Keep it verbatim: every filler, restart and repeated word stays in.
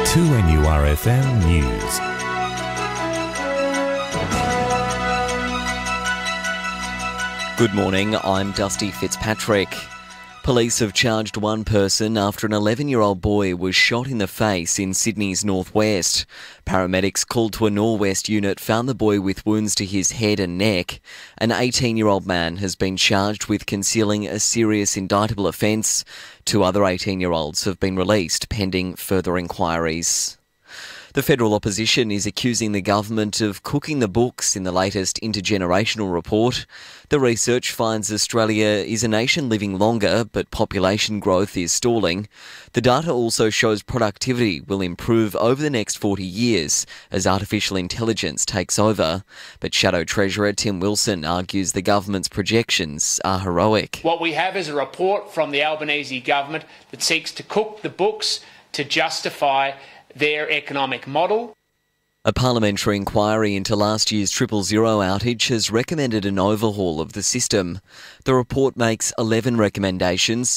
two N U R F M News. Good morning, I'm Dusty Fitzpatrick. Police have charged one person after an eleven-year-old boy was shot in the face in Sydney's northwest. Paramedics called to a Norwest unit found the boy with wounds to his head and neck. An eighteen-year-old man has been charged with concealing a serious indictable offence. Two other eighteen-year-olds have been released pending further inquiries. The federal opposition is accusing the government of cooking the books in the latest intergenerational report. The research finds Australia is a nation living longer, but population growth is stalling. The data also shows productivity will improve over the next forty years as artificial intelligence takes over. But Shadow Treasurer Tim Wilson argues the government's projections are heroic. What we have is a report from the Albanese government that seeks to cook the books to justify their economic model. A parliamentary inquiry into last year's triple zero outage has recommended an overhaul of the system. The report makes eleven recommendations.